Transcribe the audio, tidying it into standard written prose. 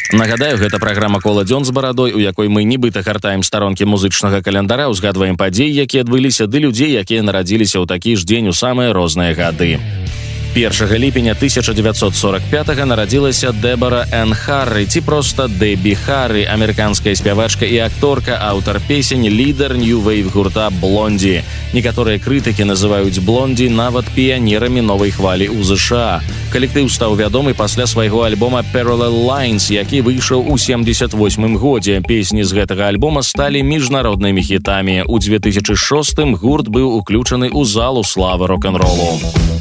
Нагадаю, гэта праграма «Кола дзён з барадой», у якой мы нібыта гартаем старонкі музычнага календара, узгадваем падзеі, якія адбыліся, ды людзей, якія нарадзіліся ў такі ж дзень у самыя розныя гады. 1 ліпеня 1945-го нарадзілася Дэбара Энн Харры, ці проста Дэбі Харры, амерыканская спявачка і акторка, аўтар песень, лідар нью-вейв гурта «Блонді». Некаторыя крытыкі называюць «Блонді» нават піянерамі новай хвалі ў ЗША. Калектыў стаў вядомы пасля свайго альбома «Parallel Lines», які выйшаў у 78-м годзе. Песні з гэтага альбома сталі міжнароднымі хітамі. У 2006-м гурт быў уключаны ў залу славы рок-н-ролу.